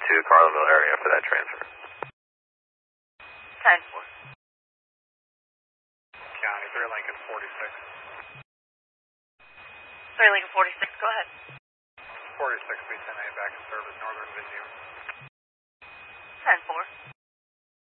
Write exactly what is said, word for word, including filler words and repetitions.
to Carlinville area for that transfer. ten four. County, three Lincoln forty-six. three Lincoln forty-six, go ahead. forty-six B ten A back in service, Northern Visio. ten four.